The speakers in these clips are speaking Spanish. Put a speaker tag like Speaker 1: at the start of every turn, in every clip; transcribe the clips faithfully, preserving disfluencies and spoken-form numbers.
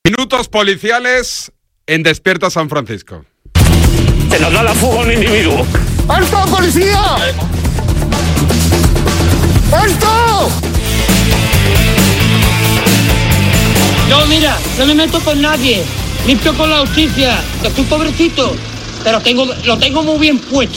Speaker 1: Minutos policiales en Despierta San Francisco.
Speaker 2: Se nos da la fuga a un individuo.
Speaker 3: ¡Alto, policía! ¡Alto!
Speaker 4: Yo, mira, no me meto con nadie. Limpio con la justicia. Yo estoy pobrecito, pero tengo, lo tengo muy bien puesto.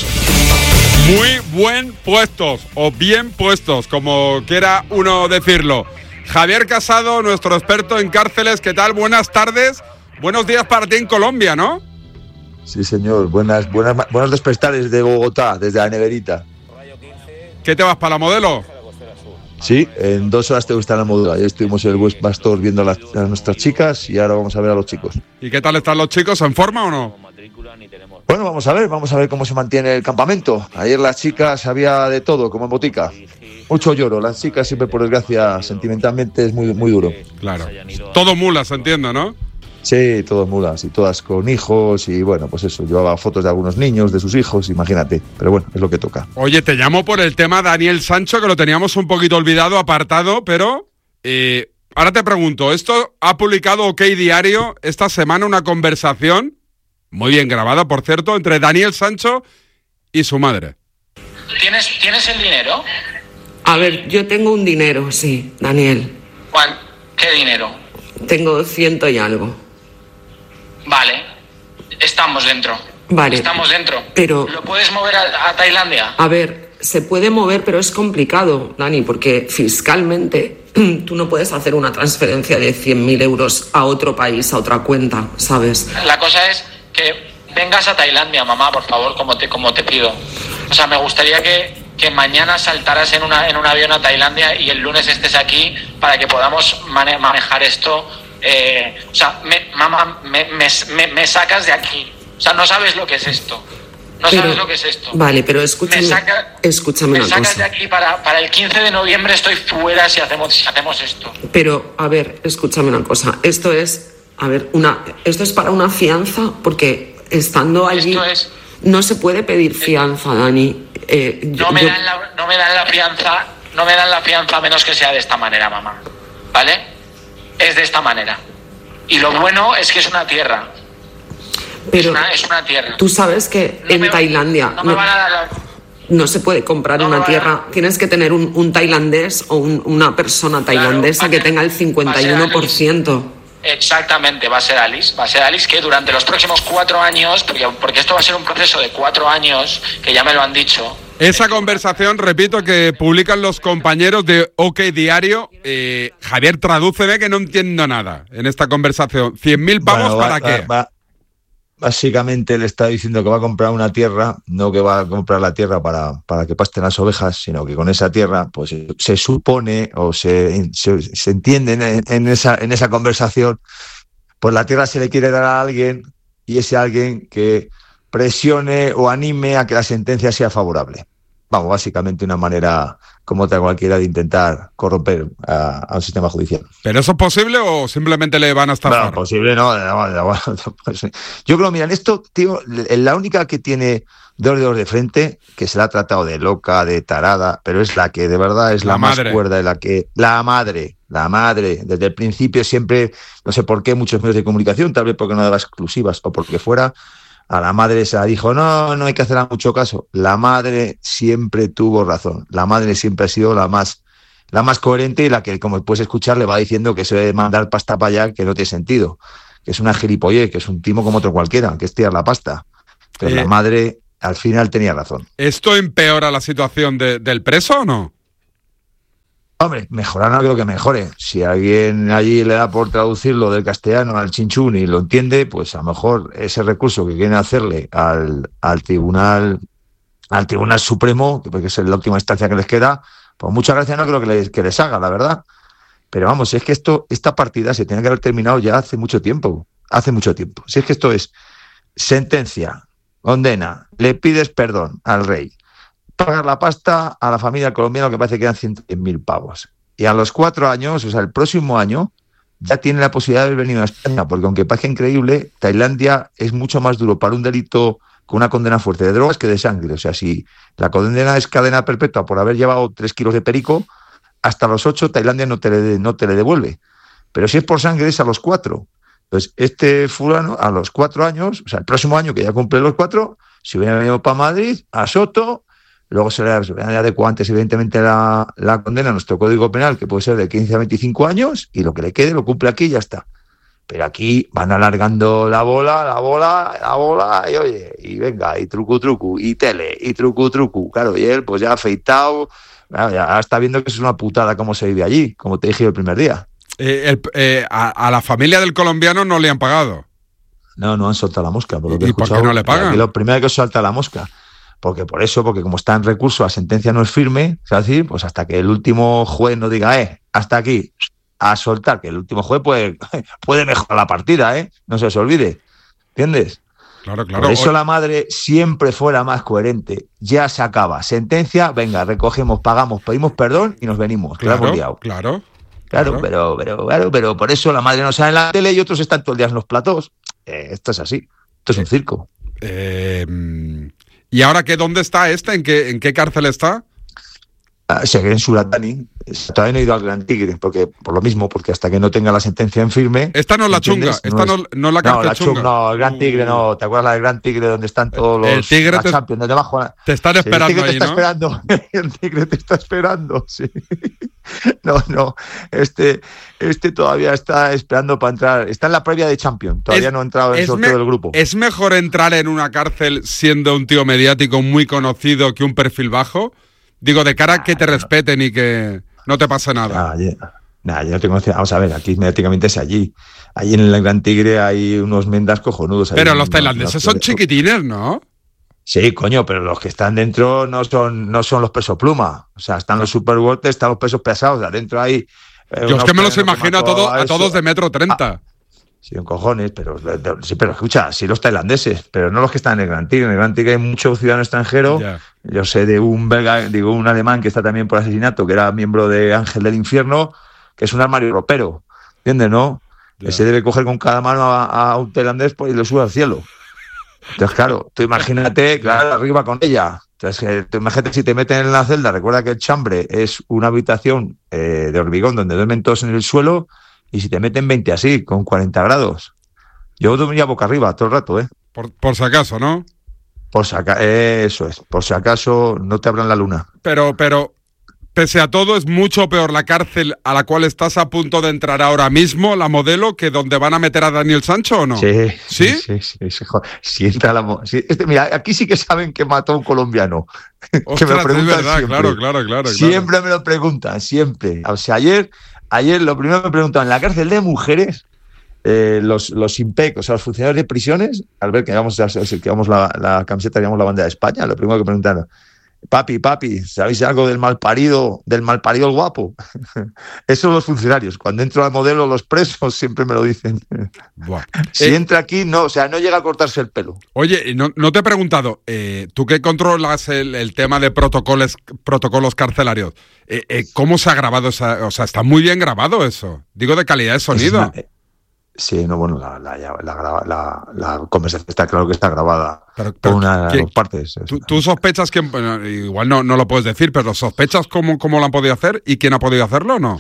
Speaker 1: Muy buen puestos, o bien puestos, como quiera uno decirlo. Javier Casado, nuestro experto en cárceles, ¿qué tal? Buenas tardes. Buenos días para ti en Colombia, ¿no?
Speaker 5: Sí, señor. Buenas, buenas, buenos despertares de Bogotá, desde la neverita.
Speaker 1: ¿Qué te vas, para la Modelo?
Speaker 5: Sí, en dos horas te gusta la Modelo. Ayer estuvimos en el West Pastor viendo a, las, a nuestras chicas y ahora vamos a ver a los chicos.
Speaker 1: ¿Y qué tal están los chicos? ¿En forma o no?
Speaker 5: Bueno, vamos a ver, vamos a ver cómo se mantiene el campamento. Ayer las chicas había de todo, como en botica. Mucho lloro, las chicas siempre, por desgracia, sentimentalmente es muy, muy duro.
Speaker 1: Claro. Todo mulas, entiendo, ¿no?
Speaker 5: Sí, todas mulas y todas con hijos y bueno, pues eso, llevaba fotos de algunos niños, de sus hijos, imagínate. Pero bueno, es lo que toca.
Speaker 1: Oye, te llamo por el tema Daniel Sancho, que lo teníamos un poquito olvidado, apartado, pero eh, ahora te pregunto, esto ha publicado OK Diario esta semana una conversación, muy bien grabada, por cierto, entre Daniel Sancho y su madre.
Speaker 6: ¿Tienes, ¿tienes el dinero?
Speaker 7: A ver, yo tengo un dinero, sí, Daniel.
Speaker 6: ¿Cuál? ¿Qué dinero?
Speaker 7: Tengo ciento y algo.
Speaker 6: Vale, estamos dentro.
Speaker 7: Vale.
Speaker 6: Estamos dentro.
Speaker 7: Pero...
Speaker 6: ¿Lo puedes mover a, a Tailandia?
Speaker 7: A ver, se puede mover, pero es complicado, Dani, porque fiscalmente tú no puedes hacer una transferencia de cien mil euros a otro país, a otra cuenta, ¿sabes?
Speaker 6: La cosa es que vengas a Tailandia, mamá, por favor, como te, como te pido. O sea, me gustaría que... que mañana saltaras en, una, en un avión a Tailandia y el lunes estés aquí para que podamos mane- manejar esto. Eh, o sea, me, mamá, me, me, me, me sacas de aquí. O sea, no sabes lo que es esto. No
Speaker 7: pero,
Speaker 6: sabes lo que es esto.
Speaker 7: Vale, pero escúchame,
Speaker 6: me saca,
Speaker 7: escúchame
Speaker 6: me
Speaker 7: una
Speaker 6: sacas
Speaker 7: cosa.
Speaker 6: de aquí para, para el quince de noviembre estoy fuera si hacemos, si hacemos esto.
Speaker 7: Pero, a ver, escúchame una cosa. Esto es, a ver, una, esto es para una fianza porque estando allí...
Speaker 6: Esto es...
Speaker 7: No se puede pedir fianza, Dani. Eh,
Speaker 6: no, me
Speaker 7: yo...
Speaker 6: dan la, no me dan la fianza, no me dan la fianza a menos que sea de esta manera, mamá. ¿Vale? Es de esta manera. Y lo bueno es que es una tierra.
Speaker 7: Pero
Speaker 6: es, una, es una tierra.
Speaker 7: Tú sabes que
Speaker 6: no
Speaker 7: en
Speaker 6: me,
Speaker 7: Tailandia
Speaker 6: no, me
Speaker 7: no,
Speaker 6: van a dar la...
Speaker 7: no se puede comprar
Speaker 6: no
Speaker 7: una tierra.
Speaker 6: A...
Speaker 7: Tienes que tener un, un tailandés o un, una persona tailandesa claro, que tenga el cincuenta y uno por ciento.
Speaker 6: Exactamente, va a ser Alice, va a ser Alice que durante los próximos cuatro años, porque, porque esto va a ser un proceso de cuatro años, que ya me lo han dicho.
Speaker 1: Esa conversación, repito, que publican los compañeros de OK Diario. Eh, Javier, tradúceme que no entiendo nada en esta conversación. ¿cien mil pavos bueno, para va, qué?
Speaker 5: Va, va. Básicamente le está diciendo que va a comprar una tierra, no que va a comprar la tierra para, para que pasten las ovejas, sino que con esa tierra pues se supone o se, se, se entiende en, en, esa, en esa conversación, pues la tierra se le quiere dar a alguien y ese alguien que presione o anime a que la sentencia sea favorable. Vamos, básicamente una manera como otra cualquiera de intentar corromper a, a un sistema judicial.
Speaker 1: ¿Pero eso es posible o simplemente le van a estafar?
Speaker 5: No, posible no. no, no, no pues, yo creo, mira, en esto, tío, la única que tiene dos dedos de frente, que se la ha tratado de loca, de tarada, pero es la que de verdad es la, la más cuerda, la que la madre, la madre, desde el principio siempre, no sé por qué, muchos medios de comunicación, tal vez porque no daba exclusivas o porque fuera, a la madre se la dijo, no, no hay que hacerle mucho caso. La madre siempre tuvo razón. La madre siempre ha sido la más, la más coherente y la que, como puedes escuchar, le va diciendo que eso de mandar pasta para allá, que no tiene sentido. Que es una gilipollez, que es un timo como otro cualquiera, que es tirar la pasta. Pero eh, la madre, al final, tenía razón.
Speaker 1: ¿Esto empeora la situación de, del preso o no?
Speaker 5: Hombre, mejorar no creo que mejore. Si alguien allí le da por traducirlo del castellano al chinchún y lo entiende, pues a lo mejor ese recurso que quieren hacerle al, al tribunal al Tribunal Supremo, porque es la última instancia que les queda, pues muchas gracias no creo que les, que les haga, la verdad. Pero vamos, es que esto esta partida se tiene que haber terminado ya hace mucho tiempo. Hace mucho tiempo. Si es que esto es sentencia, condena, le pides perdón al rey, pagar la pasta a la familia colombiana, que parece que eran ciento diez mil pavos. Y a los cuatro años, o sea, el próximo año, ya tiene la posibilidad de haber venido a España, porque aunque parezca increíble, Tailandia es mucho más duro para un delito con una condena fuerte de drogas que de sangre. O sea, si la condena es cadena perpetua por haber llevado tres kilos de perico, hasta los ocho Tailandia no te le, no te le devuelve. Pero si es por sangre es a los cuatro. Entonces, este fulano, a los cuatro años, o sea, el próximo año que ya cumple los cuatro, se hubiera venido para Madrid, a Soto, luego se le adecuó antes, evidentemente, la, la condena a nuestro Código Penal, que puede ser de quince a veinticinco años, y lo que le quede lo cumple aquí y ya está. Pero aquí van alargando la bola, la bola, la bola, y oye, y venga, y trucu trucu, y tele, y trucu trucu. Claro, y él pues ya afeitado, claro, ya está viendo que es una putada cómo se vive allí, como te dije el primer día.
Speaker 1: Eh, el, eh, a, a la familia del colombiano no le han pagado.
Speaker 5: No, no han soltado la mosca. Por lo que
Speaker 1: ¿Y
Speaker 5: he
Speaker 1: por qué no le pagan?
Speaker 5: Lo primero que salta la mosca. Porque por eso, porque como está en recurso, la sentencia no es firme, ¿sabes? Decir, pues hasta que el último juez no diga, eh, hasta aquí, a soltar, que el último juez puede, puede mejorar la partida, ¿eh? No se os olvide. ¿Entiendes?
Speaker 1: Claro, claro.
Speaker 5: Por eso la madre siempre fuera más coherente. Ya se acaba. Sentencia, venga, recogemos, pagamos, pedimos perdón y nos venimos.
Speaker 1: Claro,
Speaker 5: que la hemos liado.
Speaker 1: claro.
Speaker 5: Claro, claro, pero, pero, claro, pero por eso la madre no sale en la tele y otros están todo el día en los platós. Eh, esto es así. Esto es un circo.
Speaker 1: Eh, ¿Y ahora qué? ¿Dónde está este? ¿En qué, en qué cárcel está?
Speaker 5: Uh, seguir en Suratani. Todavía no he ido al Gran Tigre, porque por lo mismo, porque hasta que no tenga la sentencia en firme.
Speaker 1: Esta no es la chunga, esta no, no, no es la cárcel
Speaker 5: no, la
Speaker 1: chunga.
Speaker 5: No, el Gran Tigre no. ¿Te acuerdas la del Gran Tigre donde están todos los
Speaker 1: el tigre te,
Speaker 5: Champions de debajo?
Speaker 1: Te están esperando
Speaker 5: sí, el tigre
Speaker 1: ahí,
Speaker 5: te está
Speaker 1: ¿no?
Speaker 5: esperando. El Tigre te está esperando, sí. No, no. Este, este todavía está esperando para entrar. Está en la previa de Champions. Todavía
Speaker 1: es,
Speaker 5: no ha entrado en el sorteo
Speaker 1: me,
Speaker 5: del grupo.
Speaker 1: ¿Es mejor entrar en una cárcel siendo un tío mediático muy conocido que un perfil bajo? Digo, de cara a que te respeten y que no te pase nada.
Speaker 5: Ah, yeah. Nah, yo no tengo. Vamos a ver, aquí mediáticamente es allí. Allí en el Gran Tigre hay unos mendas cojonudos.
Speaker 1: Pero los tailandeses son chiquitines, ¿no?
Speaker 5: Sí, coño, pero los que están dentro no son no son los pesos pluma. O sea, están los superwoltes, están los pesos pesados. Adentro hay.
Speaker 1: Eh, Yo es que me los imagino a, todo, a todos de metro treinta.
Speaker 5: Ah, sí, en cojones, pero, sí, pero escucha, sí los tailandeses, pero no los que están en el Gran Tigre. En el Gran Tigre hay mucho ciudadano extranjero. Yeah. Yo sé de un belga, digo, un alemán que está también por asesinato, que era miembro de Ángel del Infierno, que es un armario ropero. ¿Entiendes, no? Yeah. Ese debe coger con cada mano a, a un tailandés pues, y lo sube al cielo. Entonces, claro, tú imagínate, claro, arriba con ella. Entonces, tú imagínate si te meten en la celda. Recuerda que el chambre es una habitación eh, de hormigón donde duermen todos en el suelo. Y si te meten veinte así, con cuarenta grados. Yo dormiría boca arriba todo el rato, ¿eh?
Speaker 1: Por, por si acaso, ¿no?
Speaker 5: Por si acaso, eso es. Por si acaso no te abran la luna.
Speaker 1: Pero, pero, pese a todo, es mucho peor la cárcel a la cual estás a punto de entrar ahora mismo, la Modelo, que donde van a meter a Daniel Sancho, ¿o no?
Speaker 5: Sí.
Speaker 1: ¿Sí?
Speaker 5: Sí, sí, sí, sí si entra la sí, este, mira, aquí sí que saben que mató a un colombiano.
Speaker 1: Ostras,
Speaker 5: que me lo preguntan
Speaker 1: es verdad,
Speaker 5: siempre.
Speaker 1: Claro, claro, claro.
Speaker 5: Siempre
Speaker 1: claro.
Speaker 5: me lo preguntan, siempre. O sea, ayer... Ayer lo primero que me preguntaban, en la cárcel de mujeres, eh, los, los IMPEC, o sea, los funcionarios de prisiones, al ver que llevamos, que llevamos la, la camiseta, llevamos la bandera de España, lo primero que preguntaron, papi, papi, ¿sabéis algo del malparido, del malparido el guapo? Eso los funcionarios. Cuando entro al Modelo, los presos siempre me lo dicen. Buah. Si eh, entra aquí, no, o sea, no llega a cortarse el pelo.
Speaker 1: Oye, no, no te he preguntado, eh, tú que controlas el, el tema de protocolos, protocolos carcelarios, eh, eh, ¿cómo se ha grabado esa? O sea, está muy bien grabado eso. Digo, de calidad de sonido.
Speaker 5: Una, eh, sí, no, bueno, la, la, la, la, la, la conversación está claro que está grabada pero, pero, por una de las partes.
Speaker 1: ¿Tú, tú sospechas que, bueno, igual no, no lo puedes decir, pero sospechas cómo, cómo lo han podido hacer y quién ha podido hacerlo o no?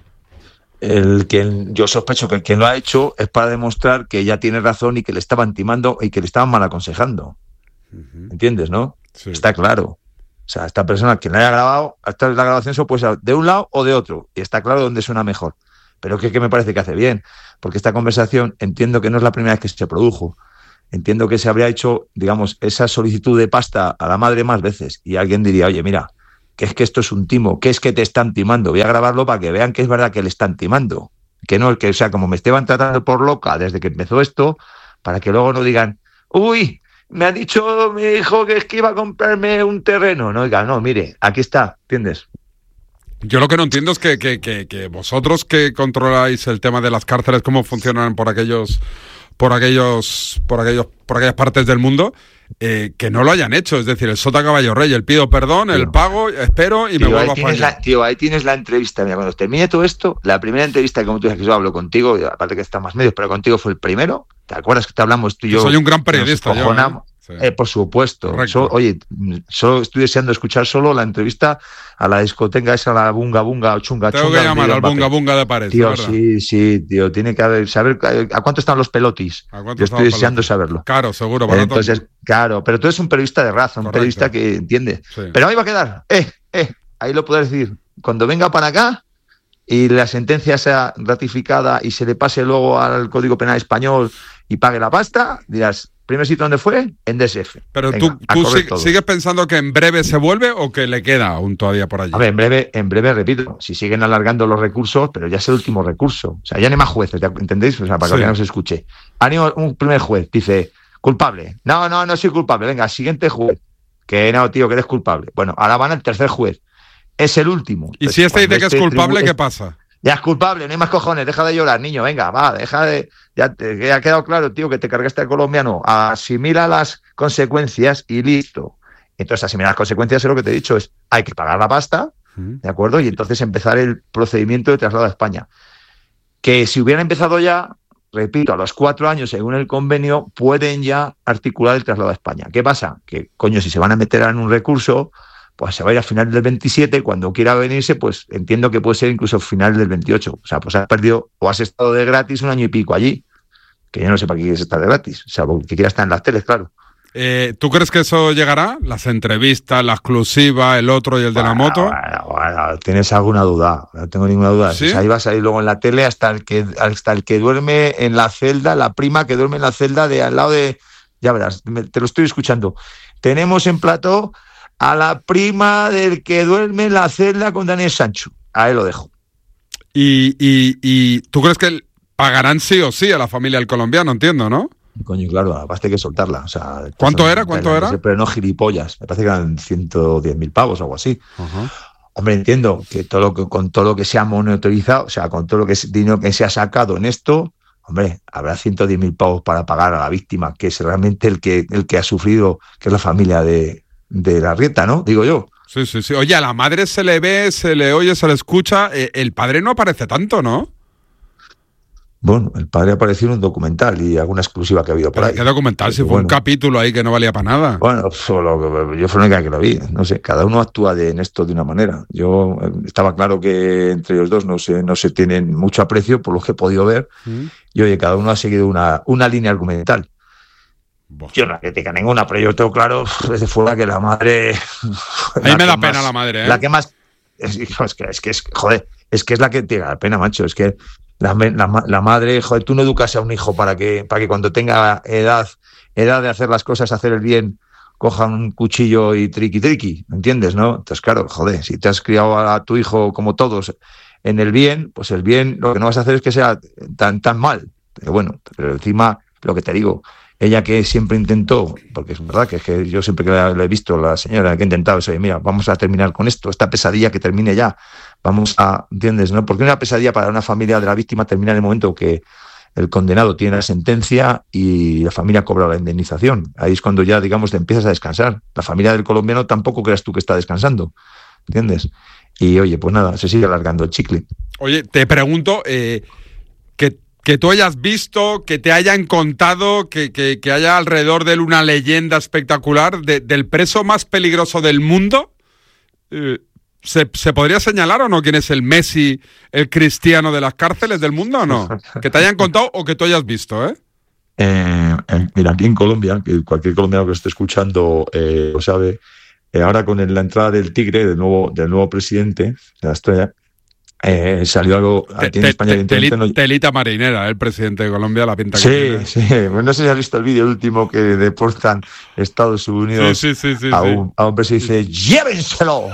Speaker 5: El que yo sospecho que quien lo ha hecho es para demostrar que ella tiene razón y que le estaban timando y que le estaban mal aconsejando. Uh-huh. ¿Entiendes, no? Sí. Está claro. O sea, esta persona, quien la haya grabado, hasta la grabación se puede ser de un lado o de otro. Y está claro dónde suena mejor. Pero que, que me parece que hace bien. Porque esta conversación entiendo que no es la primera vez que se produjo. Entiendo que se habría hecho, digamos, esa solicitud de pasta a la madre más veces. Y alguien diría, oye, mira, que es que esto es un timo, que es que te están timando. Voy a grabarlo para que vean que es verdad que le están timando. Que no, que, o sea, como me estaban tratando por loca desde que empezó esto, para que luego no digan, uy, me ha dicho mi hijo que es que iba a comprarme un terreno. No, oiga, no, mire, aquí está, ¿entiendes?
Speaker 1: Yo lo que no entiendo es que, que, que, que vosotros que controláis el tema de las cárceles, cómo funcionan por aquellos, por aquellos, por aquellos, por aquellas partes del mundo, eh, que no lo hayan hecho. Es decir, el sota caballo rey, el pido perdón, tío, el pago, espero y tío, me vuelvo a fallar.
Speaker 5: Tío, ahí tienes la entrevista. Mira, cuando termine todo esto, la primera entrevista, como tú dices, que yo hablo contigo, aparte que está más medios, pero contigo fue el primero. ¿Te acuerdas que te hablamos tú y yo?
Speaker 1: Soy un gran periodista, yo. ¿eh? Sí.
Speaker 5: Eh, por supuesto.
Speaker 1: Correcto.
Speaker 5: So, oye, solo estoy deseando escuchar solo la entrevista a la discoteca esa, la bunga bunga o chunga
Speaker 1: Tengo
Speaker 5: chunga.
Speaker 1: que llamar al bunga
Speaker 5: Mbappé.
Speaker 1: bunga de Pared,
Speaker 5: Tío,
Speaker 1: ¿verdad?
Speaker 5: sí, sí, tío, tiene que haber, saber a cuánto están los pelotis.
Speaker 1: ¿A cuánto
Speaker 5: Yo
Speaker 1: están
Speaker 5: estoy
Speaker 1: los
Speaker 5: deseando
Speaker 1: pelotis?
Speaker 5: saberlo.
Speaker 1: Claro, seguro, barato.
Speaker 5: Entonces, claro, pero tú eres un periodista de raza, un
Speaker 1: Correcto.
Speaker 5: periodista que entiende.
Speaker 1: Sí.
Speaker 5: Pero ahí va a quedar, eh, eh, ahí lo podrás decir. Cuando venga para acá y la sentencia sea ratificada y se le pase luego al Código Penal español y pague la pasta, dirás, ¿primer sitio dónde fue? En D S F.
Speaker 1: Pero
Speaker 5: Venga,
Speaker 1: tú,
Speaker 5: a
Speaker 1: tú
Speaker 5: correr
Speaker 1: sig-
Speaker 5: todo.
Speaker 1: sigues pensando que en breve se vuelve o que le queda aún todavía por allí.
Speaker 5: A ver, en breve, en breve, repito, si siguen alargando los recursos, pero ya es el último recurso. O sea, ya no hay más jueces, ¿ya ¿entendéis? O sea, para
Speaker 1: Sí.
Speaker 5: que no se escuche. Ha ido un primer juez, dice, culpable. No, no, no soy culpable. Venga, siguiente juez. Que no, tío, que eres culpable. Bueno, ahora van al tercer juez. Es el último.
Speaker 1: y
Speaker 5: Entonces,
Speaker 1: si este
Speaker 5: cuando
Speaker 1: dice que es
Speaker 5: este
Speaker 1: culpable,
Speaker 5: tribu-
Speaker 1: ¿qué pasa?
Speaker 5: Ya es culpable, no hay más cojones, deja de llorar, niño, venga, va, deja de... Ya te ya ha quedado claro, tío, que te cargaste al colombiano, asimila las consecuencias y listo. Entonces, asimilar las consecuencias es lo que te he dicho, es hay que pagar la pasta,
Speaker 1: Mm.
Speaker 5: ¿de acuerdo? Y entonces empezar el procedimiento de traslado a España. Que si hubieran empezado ya, repito, a los cuatro años, según el convenio, pueden ya articular el traslado a España. ¿Qué pasa? Que, coño, si se van a meter en un recurso, pues se va a ir al final del veintisiete, cuando quiera venirse, pues entiendo que puede ser incluso final del veintiocho. O sea, pues has perdido o has estado de gratis un año y pico allí, que yo no sé para qué quieres estar de gratis. O sea, porque quiera estar en las teles, claro.
Speaker 1: Eh, ¿Tú crees que eso llegará? Las entrevistas, la exclusiva, el otro y el de la
Speaker 5: Bueno,
Speaker 1: moto.
Speaker 5: Bueno, bueno, ¿tienes alguna duda? No tengo ninguna duda.
Speaker 1: ¿Sí?
Speaker 5: O sea, ahí va a salir luego en la tele hasta el que hasta el que duerme en la celda, la prima que duerme en la celda de al lado de... Ya verás, me- te lo estoy escuchando. Tenemos en plató a la prima del que duerme en la celda con Daniel Sancho. Ahí lo dejo.
Speaker 1: Y, y, y ¿tú crees que pagarán sí o sí a la familia del colombiano? Entiendo, ¿no?
Speaker 5: Coño, claro, basta hay que soltarla. O sea,
Speaker 1: ¿Cuánto era? ¿Cuánto era?
Speaker 5: Pero no gilipollas. Me parece que eran ciento diez mil pavos o algo así.
Speaker 1: Ajá.
Speaker 5: Hombre, entiendo que todo lo que con todo lo que se ha monitorizado, o sea, con todo lo que es dinero que se ha sacado en esto, hombre, habrá ciento diez mil pavos para pagar a la víctima, que es realmente el que el que ha sufrido, que es la familia de, de la Rieta, ¿no? Digo yo.
Speaker 1: Sí, sí, sí. Oye, a la madre se le ve, se le oye, se le escucha. Eh, el padre no aparece tanto, ¿no?
Speaker 5: Bueno, el padre apareció en un documental y alguna exclusiva que ha habido por
Speaker 1: Pero
Speaker 5: ahí.
Speaker 1: qué documental, si
Speaker 5: Pero
Speaker 1: fue un
Speaker 5: bueno.
Speaker 1: capítulo ahí que no valía para nada.
Speaker 5: Bueno, solo, yo fue la única que lo vi. No sé, cada uno actúa de, en esto de una manera. Yo eh, estaba claro que entre los dos no se, no se tienen mucho aprecio por lo que he podido ver.
Speaker 1: Mm.
Speaker 5: Y oye, cada uno ha seguido una, una línea argumental.
Speaker 1: Buah.
Speaker 5: Yo no crítica ninguna, pero yo tengo claro desde fuera que la madre.
Speaker 1: A mí me da pena la madre, ¿eh?
Speaker 5: La que más. Es, es que, es que es, joder, es que es la que te da pena, macho. Es que la, la, la madre, joder, tú no educas a un hijo para que, para que cuando tenga edad, edad de hacer las cosas, hacer el bien, coja un cuchillo y triqui triqui, ¿entiendes? ¿No? Entonces, claro, joder, si te has criado a tu hijo como todos en el bien, pues el bien lo que no vas a hacer es que sea tan, tan mal. Pero bueno, pero encima, lo que te digo, ella que siempre intentó, porque es verdad que es que yo siempre que la, la he visto, la señora que ha intentado, es, oye, mira, vamos a terminar con esto, esta pesadilla que termine ya, vamos a, ¿entiendes? ¿No? Porque una pesadilla para una familia de la víctima termina en el momento que el condenado tiene la sentencia y la familia cobra la indemnización. Ahí es cuando ya, digamos, te empiezas a descansar. La familia del colombiano tampoco creas tú que está descansando, ¿entiendes? Y oye, pues nada, se sigue alargando el chicle.
Speaker 1: Oye, te pregunto, eh, que, que tú hayas visto, que te hayan contado, que, que, que haya alrededor de él una leyenda espectacular de, del preso más peligroso del mundo. Eh, ¿se, ¿Se podría señalar o no quién es el Messi, el Cristiano de las cárceles del mundo o no? Que te hayan contado o que tú hayas visto, ¿eh?
Speaker 5: Eh, eh, mira, aquí en Colombia, que cualquier colombiano que esté escuchando eh, lo sabe, eh, ahora con el, la entrada del Tigre, del nuevo, del nuevo presidente de la estrella, eh, salió algo aquí
Speaker 1: Te-
Speaker 5: en
Speaker 1: te-
Speaker 5: España.
Speaker 1: te-
Speaker 5: evidentemente,
Speaker 1: teli-
Speaker 5: no-
Speaker 1: telita marinera, el presidente de Colombia, la pinta que
Speaker 5: Sí,
Speaker 1: tiene.
Speaker 5: sí. Bueno, no sé si has visto el vídeo último que deportan Estados Unidos
Speaker 1: Sí, sí, sí, sí,
Speaker 5: a,
Speaker 1: sí.
Speaker 5: un, a un preso y dice ¡llévenselo!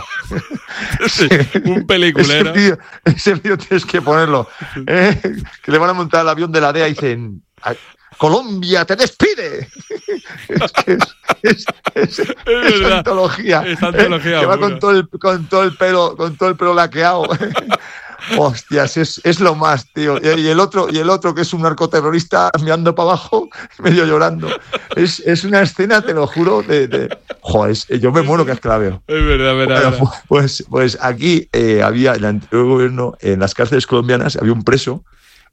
Speaker 1: Sí, un peliculero.
Speaker 5: Ese vídeo, ese vídeo tienes que ponerlo. ¿eh? Que le van a montar el avión de la D E A y dicen ¡Colombia te despide! Es que es, es, es, es
Speaker 1: verdad.
Speaker 5: antología.
Speaker 1: Es antología
Speaker 5: ¿eh? Que va
Speaker 1: pura.
Speaker 5: con todo el, con todo el pelo, con todo el pelo laqueado. Hostias, es, es lo más, tío. Y, y el otro, y el otro que es un narcoterrorista mirando para abajo, medio llorando. Es, es una escena, te lo juro, de, de... Joder, es- yo me muero que es que la veo.
Speaker 1: Es verdad, verdad.
Speaker 5: Bueno,
Speaker 1: verdad.
Speaker 5: pues, pues aquí eh, había, en el anterior gobierno, en las cárceles colombianas, había un preso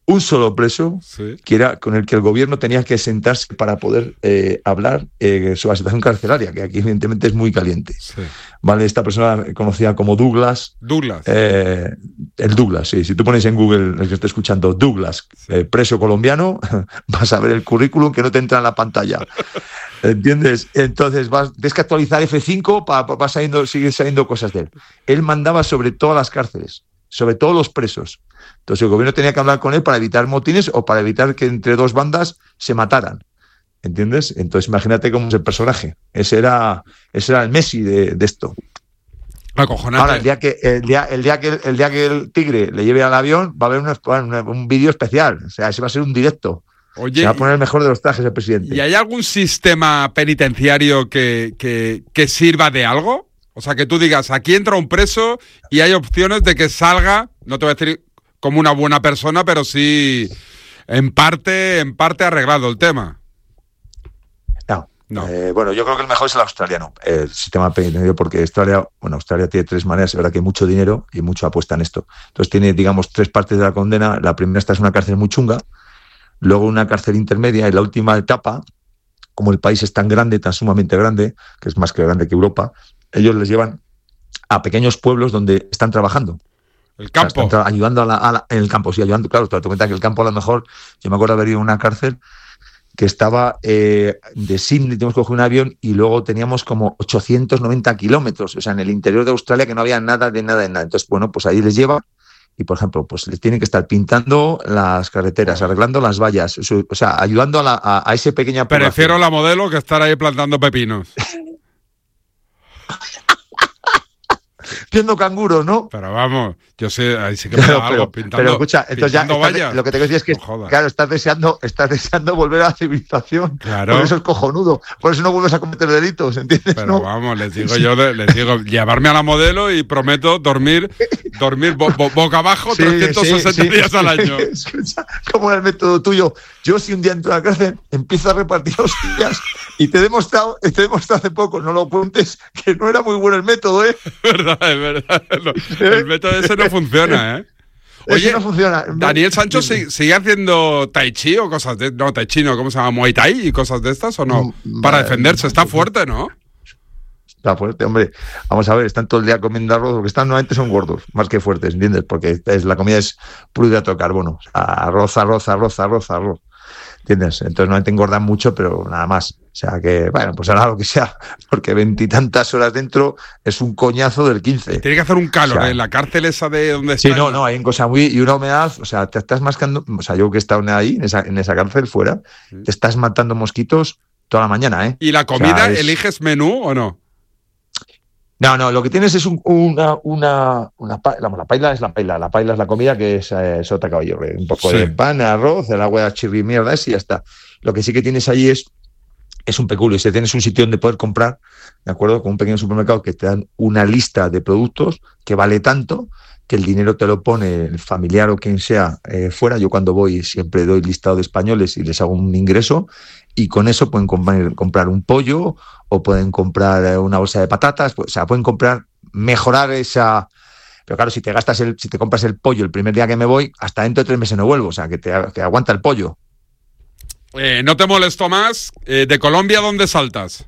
Speaker 5: un solo preso,
Speaker 1: Sí.
Speaker 5: que era con el que el gobierno tenía que sentarse para poder eh, hablar eh, sobre la situación carcelaria, que aquí evidentemente es muy caliente.
Speaker 1: Sí.
Speaker 5: Vale, esta persona conocida como Douglas.
Speaker 1: Douglas.
Speaker 5: Eh, el Douglas, sí. Si tú pones en Google, el que esté escuchando, Douglas, eh, preso colombiano, vas a ver el currículum que no te entra en la pantalla. ¿Entiendes? Entonces vas, tienes que actualizar F cinco para pa, pa saliendo, siguen saliendo cosas de él. Él mandaba sobre todas las cárceles, sobre todos los presos. Entonces el gobierno tenía que hablar con él para evitar motines o para evitar que entre dos bandas se mataran. ¿Entiendes? Entonces imagínate cómo es el personaje. Ese era, ese era el Messi de, de esto.
Speaker 1: Acojonante.
Speaker 5: Ahora, el día, que, el, día, el, día que, el día que el tigre le lleve al avión, va a haber una, una, un vídeo especial. O sea, ese va a ser un directo.
Speaker 1: Oye,
Speaker 5: se va a poner el mejor de los trajes el presidente.
Speaker 1: ¿y hay algún sistema penitenciario que, que, que sirva de algo? O sea, que tú digas, aquí entra un preso y hay opciones de que salga, no te voy a decir como una buena persona, pero sí en parte, en parte arreglado el tema.
Speaker 5: No.
Speaker 1: No.
Speaker 5: Eh, bueno, yo creo que el mejor es el australiano, el sistema penitenciario, porque Australia, bueno, Australia tiene tres maneras, es verdad que hay mucho dinero y mucho apuesta en esto. Entonces tiene, digamos, tres partes de la condena. La primera, esta es una cárcel muy chunga, luego una cárcel intermedia, y la última etapa, como el país es tan grande, tan sumamente grande, que es más que grande que Europa, ellos les llevan a pequeños pueblos donde están trabajando.
Speaker 1: El campo.
Speaker 5: O sea, están ayudando a la, a la, en el campo, sí, ayudando. Claro, te das cuenta que el campo a lo mejor, yo me acuerdo de haber ido a una cárcel que estaba eh, de Sydney, teníamos que coger un avión y luego teníamos como ochocientos noventa kilómetros, o sea, en el interior de Australia, que no había nada de nada de nada. Entonces, bueno, pues ahí les lleva y, por ejemplo, pues les tienen que estar pintando las carreteras, arreglando las vallas, o sea, ayudando a, la, a, a ese pequeña población.
Speaker 1: Prefiero la modelo que estar ahí plantando pepinos.
Speaker 5: Viendo canguros, ¿no?
Speaker 1: Pero vamos, yo sé, ahí sí que me da
Speaker 5: Pero,
Speaker 1: algo
Speaker 5: pero,
Speaker 1: pintando,
Speaker 5: pero escucha, entonces ya
Speaker 1: pintando
Speaker 5: estás,
Speaker 1: vallas.
Speaker 5: lo que te quiero decir es que,
Speaker 1: No jodas.
Speaker 5: claro, estás deseando, estás deseando volver a la civilización.
Speaker 1: Claro.
Speaker 5: Por eso es cojonudo. Por eso no vuelves a cometer delitos, ¿entiendes?
Speaker 1: Pero
Speaker 5: ¿no?
Speaker 1: vamos, les digo yo, de- les digo, llevarme a la modelo y prometo dormir, dormir bo- bo- boca abajo
Speaker 5: Sí,
Speaker 1: trescientos sesenta
Speaker 5: sí, sí.
Speaker 1: días al año.
Speaker 5: Escucha, ¿cómo era el método tuyo? Yo, si un día entro a la cárcel, empiezo a repartir hostias y te he demostrado, te he demostrado hace poco, no lo cuentes, que no era muy bueno el método, ¿eh?
Speaker 1: Es verdad, es verdad. No, el método ese no funciona, ¿eh?
Speaker 5: Oye,
Speaker 1: Oye,
Speaker 5: no funciona.
Speaker 1: ¿Daniel Sancho si- sigue haciendo tai chi o cosas de... No, tai chi no, ¿cómo se llama? ¿Muay thai y cosas de estas o no?
Speaker 5: Mm,
Speaker 1: Para
Speaker 5: vale,
Speaker 1: defenderse, está
Speaker 5: pues-
Speaker 1: fuerte, ¿no?
Speaker 5: Está fuerte, hombre. Vamos a ver, están todo el día comiendo arroz, porque están normalmente son gordos, más que fuertes, ¿entiendes? Porque es, la comida es puro hidrato de carbono. O sea, arroz, arroz, arroz, arroz, arroz. ¿Entiendes? Entonces normalmente engordan mucho, pero nada más. O sea que, bueno, pues hará lo que sea, porque veintitantas horas dentro es un coñazo del quince.
Speaker 1: Tiene que hacer un calor,
Speaker 5: O sea,
Speaker 1: ¿eh? La cárcel esa de donde
Speaker 5: Sí,
Speaker 1: está.
Speaker 5: no, no, hay cosa muy... Y una humedad, o sea, te estás mascando... O sea, yo que he estado ahí, en esa, en esa cárcel fuera, te estás matando mosquitos toda la mañana, ¿eh?
Speaker 1: ¿Y la comida,
Speaker 5: O sea, es-
Speaker 1: eliges menú o no?
Speaker 5: No, no, lo que tienes es un- una, una, una pa- la, la paila es la paila, la paila es la comida que es eh, sota caballo, un poco
Speaker 1: Sí.
Speaker 5: de pan, arroz, el agua de chirri mierda ese y ya está. Lo que sí que tienes allí es, es un peculio, es que tienes un sitio donde poder comprar, ¿de acuerdo? Con un pequeño supermercado que te dan una lista de productos que vale tanto, que el dinero te lo pone el familiar o quien sea eh, fuera. Yo cuando voy siempre doy listado de españoles y les hago un ingreso y con eso pueden comprar, comprar un pollo o pueden comprar eh, una bolsa de patatas, pues, o sea, pueden comprar, mejorar esa... Pero claro, si te gastas el, si te compras el pollo el primer día que me voy, hasta dentro de tres meses no vuelvo, o sea, que te, que aguanta el pollo.
Speaker 1: Eh, no te molesto más. Eh, ¿De Colombia dónde saltas?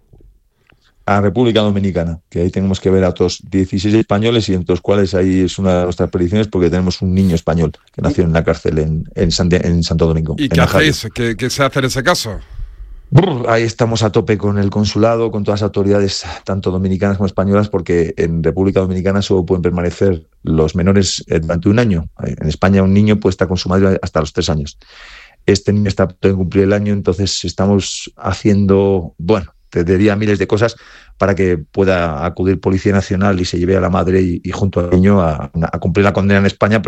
Speaker 5: A República Dominicana, que ahí tenemos que ver a otros dieciséis españoles y entre los cuales ahí es una de nuestras predicciones porque tenemos un niño español que nació en la cárcel en, en, San, en Santo Domingo.
Speaker 1: ¿Y
Speaker 5: en
Speaker 1: qué
Speaker 5: Najayo.
Speaker 1: hacéis? ¿Qué, ¿Qué se hace en ese caso?
Speaker 5: Brr, ahí estamos a tope con el consulado, con todas las autoridades, tanto dominicanas como españolas, porque en República Dominicana solo pueden permanecer los menores eh, durante un año. En España un niño puede estar con su madre hasta los tres años. Este niño está a punto de cumplir el año, entonces estamos haciendo, bueno, te diría miles de cosas para que pueda acudir Policía Nacional y se lleve a la madre y, y junto al niño a, a cumplir la condena en España,